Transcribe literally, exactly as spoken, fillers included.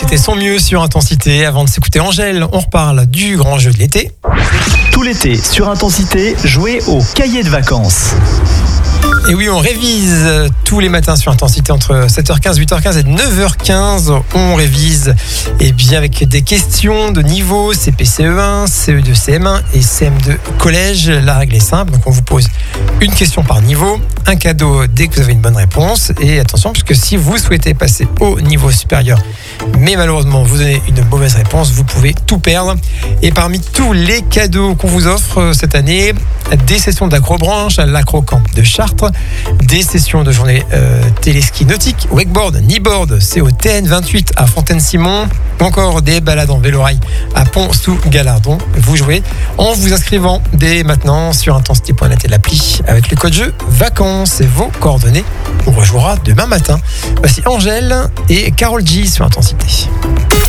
c'était son mieux sur Intensité. Avant de s'écouter Angèle, on reparle du grand jeu de l'été. Tout l'été, sur Intensité, jouez au cahier de vacances. Et oui, on révise tous les matins sur Intensité entre sept heures quinze, huit heures quinze et neuf heures quinze. On révise et bien avec des questions de niveau C P C E un, C E deux C M un et C M deux collège. La règle est simple, donc on vous pose une question par niveau, un cadeau dès que vous avez une bonne réponse. Et attention, puisque si vous souhaitez passer au niveau supérieur, mais malheureusement vous donnez une mauvaise réponse, vous pouvez tout perdre. Et parmi tous les cadeaux qu'on vous offre cette année, des sessions d'accrobranche à l'accrocamp de Chartres, des sessions de journée euh, téléski nautique, wakeboard, kneeboard, c'est au T N vingt-huit à Fontaine-Simon, ou encore des balades en vélo-rail à Pont-sous-Galardon. Vous jouez en vous inscrivant dès maintenant sur intensité point net et l'appli avec le code jeu vacances et vos coordonnées. On rejouera demain matin. Voici Angèle et Carole G sur Intensité.